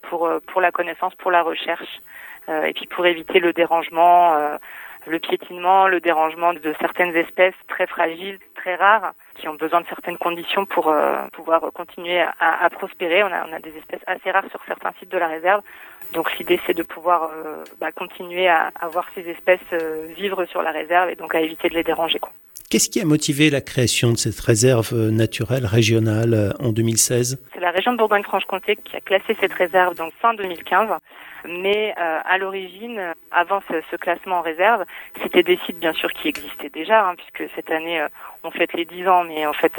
pour la connaissance, pour la recherche, et puis pour éviter le dérangement, le piétinement, le dérangement de certaines espèces très fragiles, très rares, qui ont besoin de certaines conditions pour pouvoir continuer à prospérer. On a des espèces assez rares sur certains sites de la réserve. Donc l'idée, c'est de pouvoir continuer à voir ces espèces vivre sur la réserve et donc à éviter de les déranger, quoi. Qu'est-ce qui a motivé la création de cette réserve naturelle régionale en 2016 ? C'est la région de Bourgogne-Franche-Comté qui a classé cette réserve donc fin 2015. Mais à l'origine, avant ce classement en réserve, c'était des sites bien sûr qui existaient déjà, puisque cette année on fête les 10 ans, mais en fait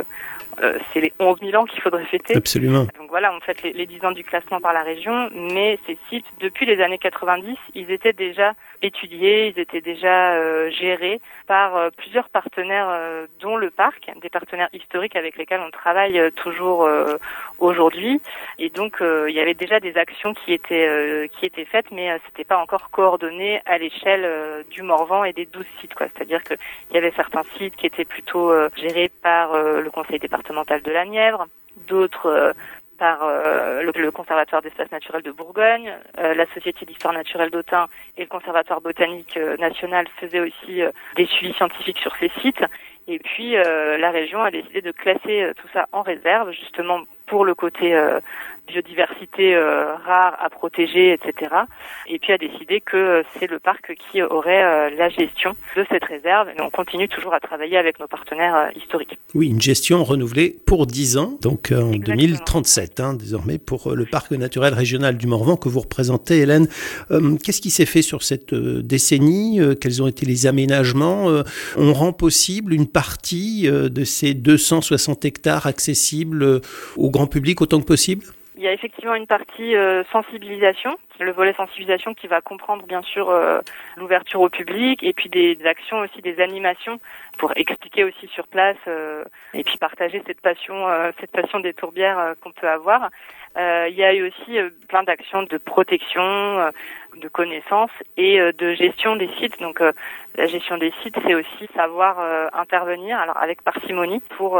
c'est les 11 000 ans qu'il faudrait fêter. Absolument. Donc voilà, on fête les 10 ans du classement par la région, mais ces sites, depuis les années 90, ils étaient déjà étudiés, ils étaient déjà gérés par plusieurs partenaires, dont le parc, des partenaires historiques avec lesquels on travaille toujours aujourd'hui. Et donc il y avait déjà des actions qui étaient faites, mais c'était pas encore coordonné à l'échelle du Morvan et des 12 sites, quoi. C'est-à-dire que il y avait certains sites qui étaient plutôt gérés par le conseil départemental de la Nièvre, d'autres par le Conservatoire d'espaces naturels de Bourgogne, la Société d'histoire naturelle d'Autun et le Conservatoire botanique national faisaient aussi des suivis scientifiques sur ces sites. Et puis la région a décidé de classer tout ça en réserve, justement pour le côté biodiversité rare à protéger, etc. Et puis a décidé que c'est le parc qui aurait la gestion de cette réserve. Et on continue toujours à travailler avec nos partenaires historiques. Oui, une gestion renouvelée pour 10 ans, donc en Exactement. 2037, désormais, pour le parc naturel régional du Morvan que vous représentez, Hélène. Qu'est-ce qui s'est fait sur cette décennie ? Quels ont été les aménagements ? On rend possible une partie de ces 260 hectares accessibles au grand public autant que possible ? Il y a effectivement une partie sensibilisation, le volet sensibilisation qui va comprendre bien sûr l'ouverture au public et puis des actions aussi, des animations pour expliquer aussi sur place et puis partager cette passion des tourbières qu'on peut avoir. Il y a eu aussi plein d'actions de protection, de connaissance et de gestion des sites. Donc la gestion des sites, c'est aussi savoir intervenir, alors avec parcimonie, pour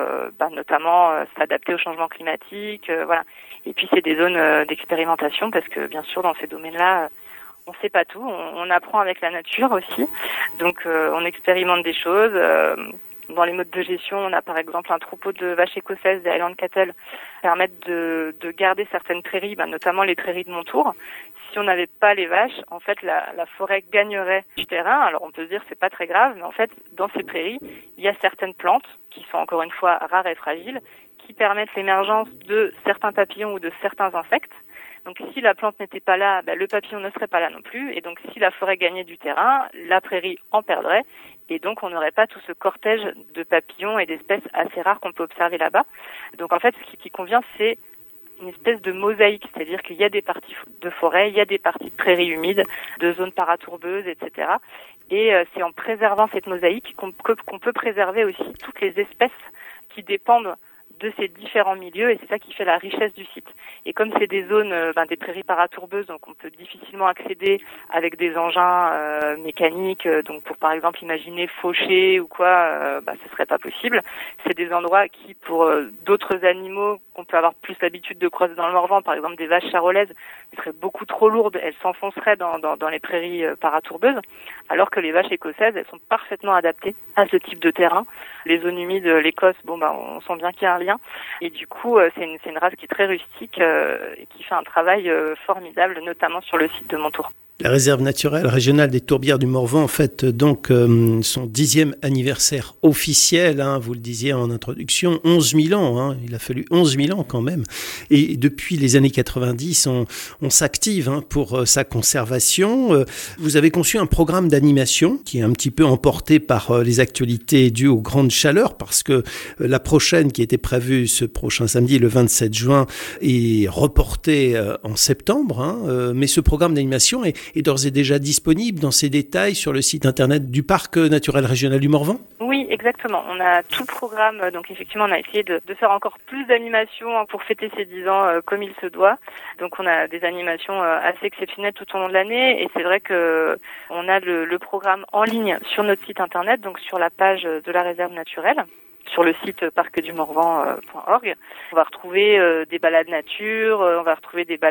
notamment s'adapter au changement climatique, voilà. Et puis c'est des zones d'expérimentation parce que bien sûr dans ces domaines-là, on ne sait pas tout, on apprend avec la nature aussi. Donc on expérimente des choses. Dans les modes de gestion, on a par exemple un troupeau de vaches écossaises, des Highland Cattle, qui permettent de garder certaines prairies, notamment les prairies de Montour. Si on n'avait pas les vaches, en fait, la forêt gagnerait du terrain. Alors on peut se dire c'est pas très grave, mais en fait, dans ces prairies, il y a certaines plantes qui sont encore une fois rares et fragiles, qui permettent l'émergence de certains papillons ou de certains insectes. Donc si la plante n'était pas là, le papillon ne serait pas là non plus. Et donc si la forêt gagnait du terrain, la prairie en perdrait. Et donc on n'aurait pas tout ce cortège de papillons et d'espèces assez rares qu'on peut observer là-bas. Donc en fait, ce qui convient, c'est une espèce de mosaïque, c'est-à-dire qu'il y a des parties de forêt, il y a des parties de prairies humides, de zones paratourbeuses, etc. Et c'est en préservant cette mosaïque qu'on peut préserver aussi toutes les espèces qui dépendent de ces différents milieux, et c'est ça qui fait la richesse du site. Et comme c'est des zones, des prairies paratourbeuses, donc on peut difficilement accéder avec des engins mécaniques, donc pour par exemple imaginer faucher ou quoi, ce serait pas possible. C'est des endroits qui, pour d'autres animaux qu'on peut avoir plus l'habitude de croiser dans le Morvan, par exemple des vaches charolaises, seraient beaucoup trop lourdes, elles s'enfonceraient dans les prairies paratourbeuses, alors que les vaches écossaises, elles sont parfaitement adaptées à ce type de terrain. Les zones humides, l'Écosse, on sent bien qu'il y a un lien. Et du coup, c'est une race qui est très rustique et qui fait un travail formidable, notamment sur le site de Montour. La réserve naturelle régionale des Tourbières du Morvan fête donc son 10e anniversaire officiel, vous le disiez en introduction, 11 000 ans, il a fallu 11 000 ans quand même. Et depuis les années 90, on s'active pour sa conservation. Vous avez conçu un programme d'animation qui est un petit peu emporté par les actualités dues aux grandes chaleurs, parce que la prochaine qui était prévue ce prochain samedi, le 27 juin, est reportée en septembre. Mais ce programme d'animation est d'ores et déjà disponible dans ses détails sur le site internet du Parc naturel régional du Morvan ? Oui, exactement. On a tout le programme, donc effectivement on a essayé de faire encore plus d'animations pour fêter ces 10 ans comme il se doit. Donc on a des animations assez exceptionnelles tout au long de l'année, et c'est vrai que on a le programme en ligne sur notre site internet, donc sur la page de la réserve naturelle, sur le site parcdumorvan.org. On va retrouver des balades nature, on va retrouver des balades